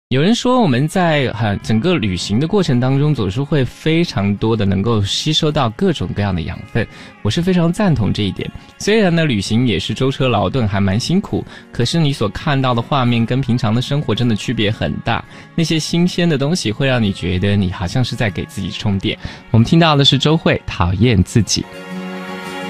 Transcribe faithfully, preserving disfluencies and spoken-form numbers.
有人说我们在很整个旅行的过程当中，总是会非常多的能够吸收到各种各样的养分，我是非常赞同这一点。虽然呢，旅行也是舟车劳顿，还蛮辛苦，可是你所看到的画面跟平常的生活真的区别很大。那些新鲜的东西会让你觉得你好像是在给自己充电。我们听到的是周蕙《讨厌自己》。